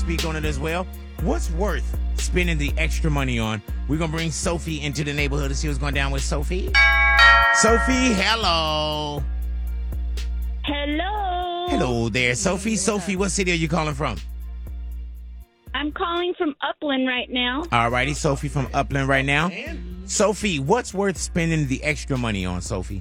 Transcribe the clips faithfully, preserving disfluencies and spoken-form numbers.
speak on it as well. What's worth spending the extra money on? We're going to bring Sophie into the neighborhood to see what's going down with Sophie. Sophie, hello. Hello. Hello there, Sophie. Sophie, what city are you calling from? I'm calling from Upland right now. All righty, Sophie from Upland right now. Sophie, what's worth spending the extra money on, Sophie?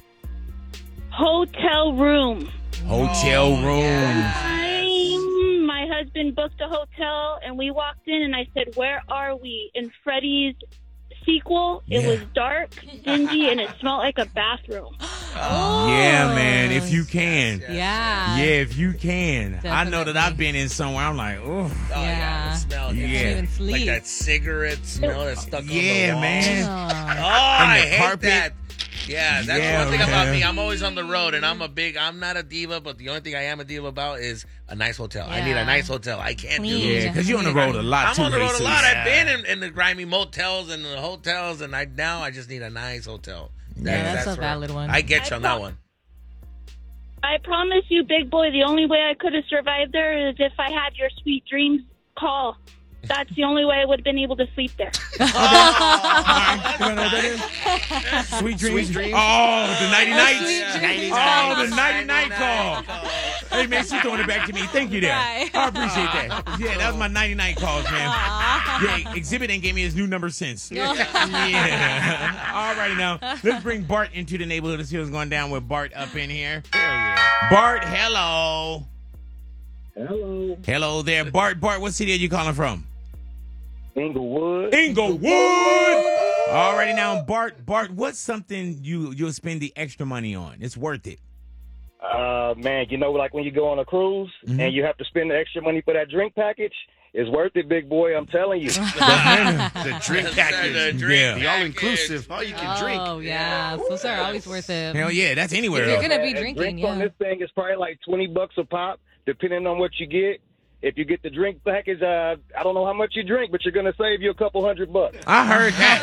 Hotel room. Hotel Oh, room. I, my husband booked a hotel, and we walked in, and I said, where are we? In Freddy's sequel, it Yeah. was dark, dingy, and it smelled like a bathroom. Oh. Yeah, man, if you can. Yeah. Yeah, if you can. I know that Definitely. I've been in somewhere, I'm like, oh. Oh, yeah. Yeah. The smell. Yeah. Yeah. Can't even sleep. Like that cigarette smell that's stuck on the Yeah, wall. man. Oh, Oh. I the hate carpet. that. Yeah, that's Yeah, one thing about man. me. I'm always on the road, and I'm a big, I'm not a diva, but the only thing I am a diva about is a nice hotel. I need Yeah. a nice hotel. I can't do Clean. it. Yeah, because you're on the road a lot, I'm too, on the road Jesus. a lot. I've been in, in the grimy motels and the hotels, and I now I just need a nice hotel. Yeah, that's a where- valid one. I get you on I that pro- one. I promise you, big boy, the only way I could have survived there is if I had your sweet dreams call. That's the only way I would have been able to sleep there. All right, you wanna know what that is? Sweet dreams. Sweet dreams. Oh, the nighty nights. Sweet dreams. Oh, the nighty night call. Hey, man, she's throwing it back to me. Thank you there. Right. I appreciate that. Yeah, that was my nighty night calls, man. Yeah, Exhibit ain't gave me his new number since. Yeah. All righty now. Let's bring Bart into the neighborhood and see what's going down with Bart up in here. Bart, hello. Hello, Hello there. Bart, Bart, what city are you calling from? Inglewood. Inglewood. Alrighty now, Bart. Bart, what's something you you'll spend the extra money on? It's worth it. Uh, man, you know, like when you go on a cruise Mhm. and you have to spend the extra money for that drink package, it's worth it, big boy. I'm telling you. The drink The package. drink Yeah. The all inclusive. All you can drink. Oh, yeah. Those are always worth it. Hell yeah, that's anywhere. If you're else. gonna be And drinking, drinks on yeah. this thing is probably like twenty bucks a pop, depending on what you get. If you get the drink package, uh, I don't know how much you drink, but you're gonna save you a couple hundred bucks. I heard that.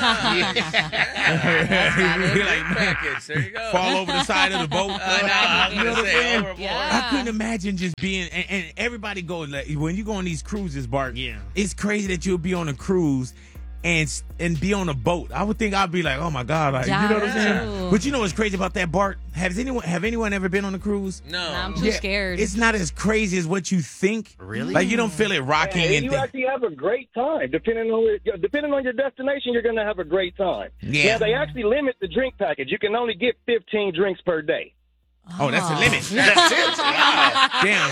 Drink You're like, man, package. There you go. fall over the side of the boat. Uh, no, I was You know gonna what I'm say saying? overboard. Yeah. I couldn't imagine just being and, and everybody go like when you go on these cruises, Bart. Yeah. It's crazy that you'll be on a cruise and and be on a boat. I would think I'd be like, oh my god, like, you know what I'm saying? Yeah. But you know what's crazy about that, Bart? Has anyone have anyone ever been on a cruise? No. Nah, I'm too Yeah, scared. It's not as crazy as what you think. Really? Like you don't feel it rocking And and you thi- actually have a great time. Depending on where, depending on your destination, you're gonna have a great time. Yeah. Now they actually limit the drink package. You can only get fifteen drinks per day. Oh, that's the limit. That's it. Wow. Damn.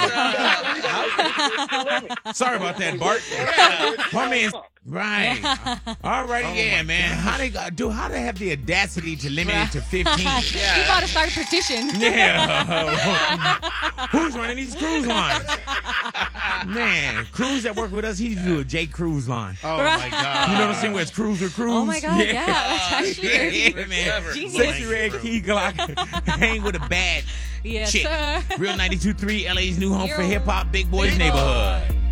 Uh, sorry about that, Bart. My man. Right. All righty, yeah, man. How they got do? How they have the audacity to limit it to fifteen? You gotta start a petition. Yeah. Who's running these cruise lines? Man, Cruise that work with us, he used to do a J Cruise line. Oh, my God. You know what I'm saying? Where it's Cruise or Cruise? Oh my god, yeah, that's actually Yeah, That's man. clever. Genius. Sexy red key Glock. Hang with a bad yes, chick. sir. Real ninety-two point three, L A's new home for Yo. hip hop, Big Boys Neighborhood.